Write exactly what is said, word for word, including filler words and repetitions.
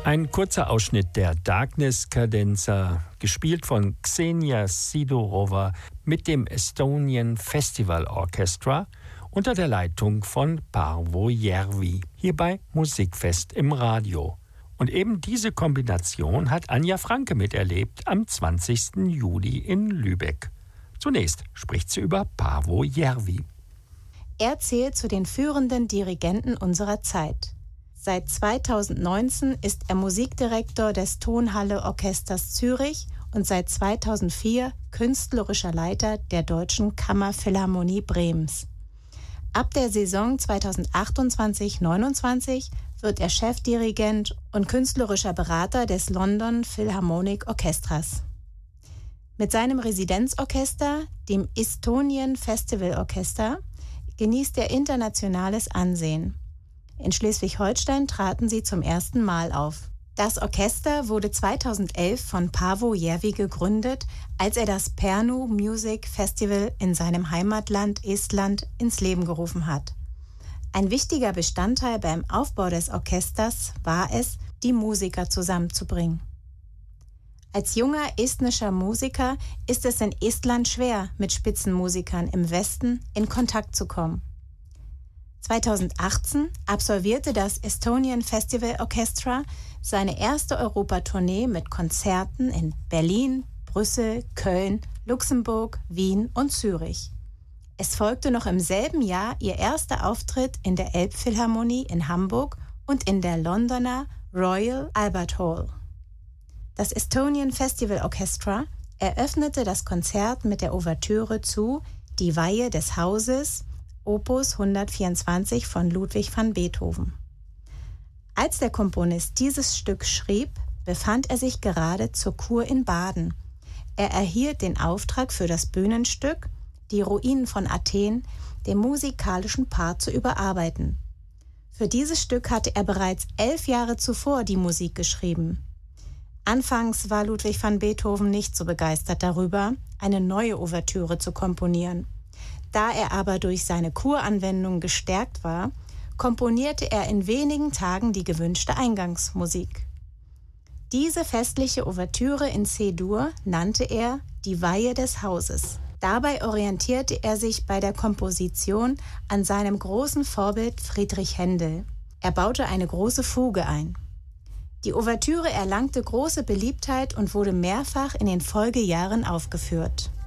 Ein kurzer Ausschnitt der Darkness Cadenza, gespielt von Ksenia Sidorova mit dem Estonian Festival Orchestra unter der Leitung von Paavo Järvi, hier bei Musikfest im Radio. Und eben diese Kombination hat Anja Franke miterlebt am zwanzigsten Juli in Lübeck. Zunächst spricht sie über Paavo Järvi. Er zählt zu den führenden Dirigenten unserer Zeit. Seit zweitausendneunzehn ist er Musikdirektor des Tonhalle Orchesters Zürich und seit zweitausendvier künstlerischer Leiter der Deutschen Kammerphilharmonie Bremens. Ab der Saison zweitausendachtundzwanzig neunundzwanzig wird er Chefdirigent und künstlerischer Berater des London Philharmonic Orchestras. Mit seinem Residenzorchester, dem Estonian Festival Orchestra, genießt er internationales Ansehen. In Schleswig-Holstein traten sie zum ersten Mal auf. Das Orchester wurde zweitausendelf von Paavo Järvi gegründet, als er das Pärnu Music Festival in seinem Heimatland Estland ins Leben gerufen hat. Ein wichtiger Bestandteil beim Aufbau des Orchesters war es, die Musiker zusammenzubringen. Als junger estnischer Musiker ist es in Estland schwer, mit Spitzenmusikern im Westen in Kontakt zu kommen. zweitausendachtzehn absolvierte das Estonian Festival Orchestra seine erste Europatournee mit Konzerten in Berlin, Brüssel, Köln, Luxemburg, Wien und Zürich. Es folgte noch im selben Jahr ihr erster Auftritt in der Elbphilharmonie in Hamburg und in der Londoner Royal Albert Hall. Das Estonian Festival Orchestra eröffnete das Konzert mit der Ouvertüre zu Die Weihe des Hauses, Opus hundertvierundzwanzig von Ludwig van Beethoven. Als der Komponist dieses Stück schrieb, befand er sich gerade zur Kur in Baden. Er erhielt den Auftrag für das Bühnenstück Die Ruinen von Athen, den musikalischen Part zu überarbeiten. Für dieses Stück hatte er bereits elf Jahre zuvor die Musik geschrieben. Anfangs war Ludwig van Beethoven nicht so begeistert darüber, eine neue Ouvertüre zu komponieren. Da er aber durch seine Kuranwendung gestärkt war, komponierte er in wenigen Tagen die gewünschte Eingangsmusik. Diese festliche Ouvertüre in C-Dur nannte er Die Weihe des Hauses. Dabei orientierte er sich bei der Komposition an seinem großen Vorbild Friedrich Händel. Er baute eine große Fuge ein. Die Ouvertüre erlangte große Beliebtheit und wurde mehrfach in den Folgejahren aufgeführt.